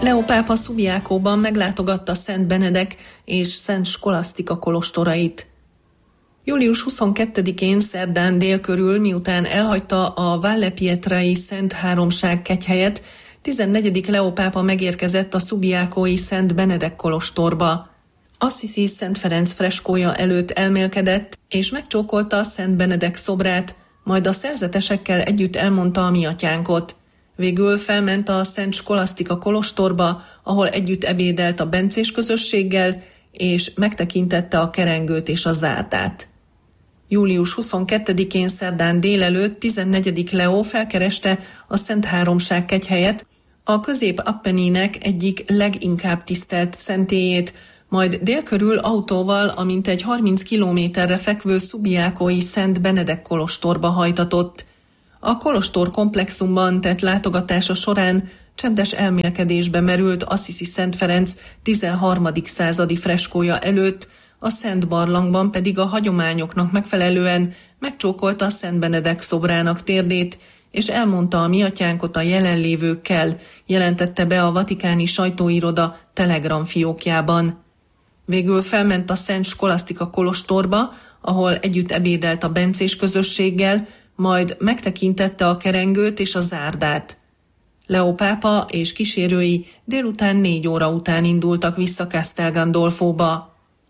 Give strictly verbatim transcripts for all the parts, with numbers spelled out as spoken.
Leó pápa Subiacóban meglátogatta Szent Benedek és Szent Skolasztika kolostorait. július huszonkettedikén szerdán délkörül, miután elhagyta a Valle Pietrai Szent Háromság kegyhelyet, tizennegyedik Leó pápa megérkezett a subiacói Szent Benedek kolostorba. Assisi Szent Ferenc freskója előtt elmélkedett, és megcsókolta a Szent Benedek szobrát, majd a szerzetesekkel együtt elmondta a mi atyánkot. Végül felment a Szent Skolasztika kolostorba, ahol együtt ebédelt a bencés közösséggel, és megtekintette a kerengőt és a zárdát. július huszonkettedikén szerdán délelőtt tizennegyedik Leó felkereste a Szent Háromság kegyhelyet, a Közép-Appenninek egyik leginkább tisztelt szentélyét, majd délkörül autóval a mintegy harminc kilométerre fekvő subiacói Szent Benedek kolostorba hajtatott. A kolostor komplexumban tett látogatása során csendes elmélkedésbe merült Assisi Szent Ferenc tizenharmadik századi freskója előtt, a Szent Barlangban pedig a hagyományoknak megfelelően megcsókolta a Szent Benedek szobrának térdét, és elmondta a mi atyánkot a jelenlévőkkel, jelentette be a vatikáni sajtóiroda Telegram fiókjában. Végül felment a Szent Skolasztika kolostorba, ahol együtt ebédelt a bencés közösséggel, majd megtekintette a kerengőt és a zárdát. Leó pápa és kísérői délután négy óra után indultak vissza Castel Gandolfóba.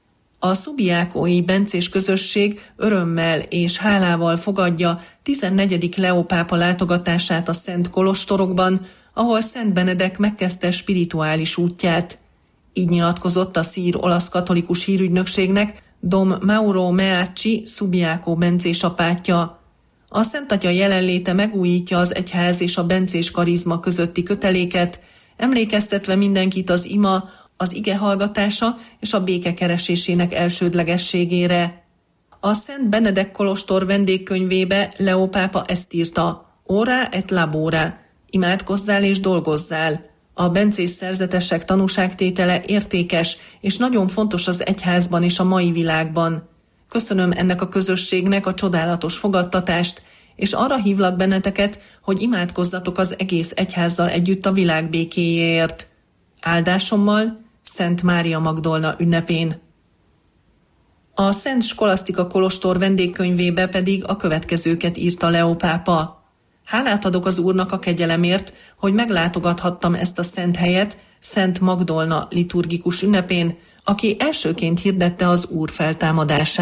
A subiacói bencés közösség örömmel és hálával fogadja tizennegyedik Leó pápa látogatását a szent kolostorokban, ahol Szent Benedek megkezdte spirituális útját. Így nyilatkozott a szír-olasz katolikus hírügynökségnek Dom Mauro Meacci Subiacó bencés apátja. A Szent Atya jelenléte megújítja az egyház és a bencés karizma közötti köteléket, emlékeztetve mindenkit az ima, az ige hallgatása és a béke keresésének elsődlegességére. A Szent Benedek kolostor vendégkönyvébe Leó pápa ezt írta: Ora et labora, imádkozzál és dolgozzál. A bencés szerzetesek tanúságtétele értékes és nagyon fontos az egyházban és a mai világban. Köszönöm ennek a közösségnek a csodálatos fogadtatást, és arra hívlak benneteket, hogy imádkozzatok az egész egyházzal együtt a világ békéjéért. Áldásommal Szent Mária Magdolna ünnepén. A Szent Skolasztika kolostor vendégkönyvébe pedig a következőket írta Leó pápa. Hálát adok az Úrnak a kegyelemért, hogy meglátogathattam ezt a szent helyet Szent Magdolna liturgikus ünnepén, aki elsőként hirdette az Úr feltámadását.